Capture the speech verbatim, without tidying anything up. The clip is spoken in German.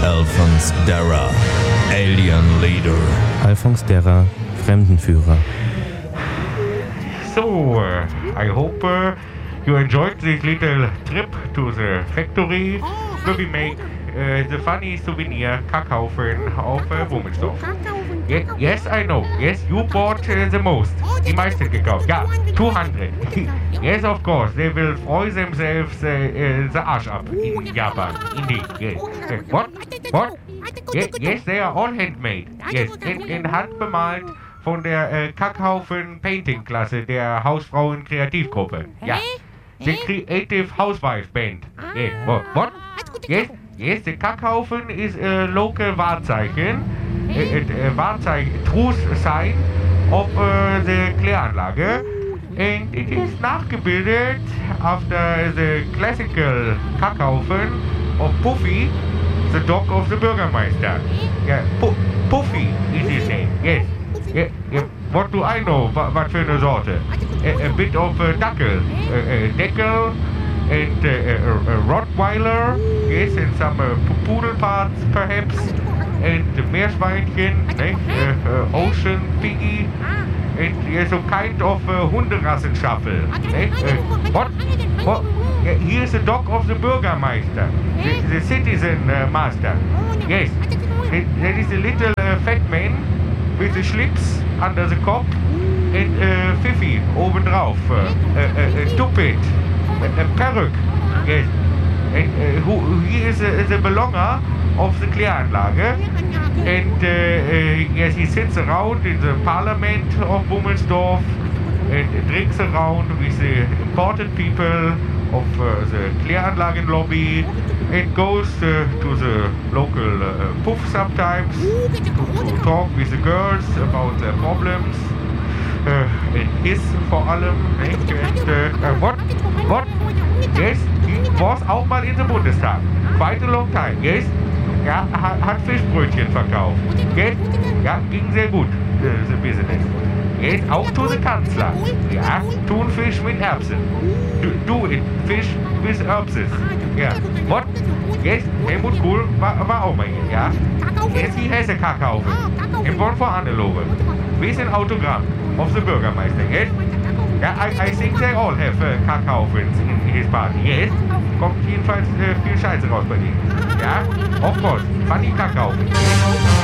Alphonse Darra, Alien Leader. Alphonse Darra, Fremdenführer. So, uh, I hope uh, you enjoyed this little trip to the factory where we make uh, the funny souvenir Kackhaufen of uh, Wummelsdorf. Ye- yes, I know. Yes, you bought uh, the most. Die meisten gekauft. Ja, two hundred. Yes, of course. They will freuen themselves uh, uh, the Arsch ab in Japan. Indeed. Yes. Uh, what? What? Ye- yes, they are all handmade. Yes, in, in Hand bemalt von der äh, Kackhaufen Painting Klasse der Hausfrauen Kreativgruppe. Ja. The Creative Housewife Band. Yes. What? What? Yes, yes, the Kackhaufen is a local Wahrzeichen. A, a, a Wahrzeichen, truth sign of uh, the Kläranlage. And it is nachgebildet after the classical Kackhaufen of Puffy, the dog of the Bürgermeister. Yeah, Pu- Puffy is his name. Yes. Yeah, yeah. What do I know? What, what für eine Sorte? A, a bit of a Dackel, a, a Deckel, and a, a, a Rottweiler, yes, and some uh, Pudel parts perhaps, and Meerschweinchen, ne? uh, uh, Ocean Piggy, and yeah, some kind of uh, Hunderassenstaffel. Ne? Uh, what? What? Yeah, he is the dog of the Bürgermeister, the, the citizen uh, master. Yes, that, that is a little uh, fat man with the schlips under the cop and uh, Fifi obendrauf, uh, a, a, a tuppet, a, a peruk, yes. And uh, who, he is uh, the belonger of the Kläranlage, and uh, uh, yes, he sits around in the parliament of Wummelsdorf and drinks around with the important people of uh, the Kläranlagen lobby and goes uh, to the local uh, puff sometimes to, to talk with the girls about their problems uh, and his vor allem. Ne? And, uh, uh, what? What? Yes, he was auch mal in the Bundestag. Quite a long time, yes. Ja, hat, hat Fischbrötchen verkauft. Yes? Ja, ging sehr gut, uh, the business. Yes, auch to the Kanzler. Ja, Thunfisch mit Erbsen. Do, do it, Fish with Erbses. Ja, what? Yes, Helmut Kohl war, war auch mal hier, ja. Yes, he has a Kackhaufen. In one for Hannelore. With an autogram of the Bürgermeister, yes? Ja, I, I think they all have uh, Kackhaufens in his party, yes? Kommt jedenfalls äh, viel Scheiße raus bei denen. Ja, of course, funny Kackhaufen.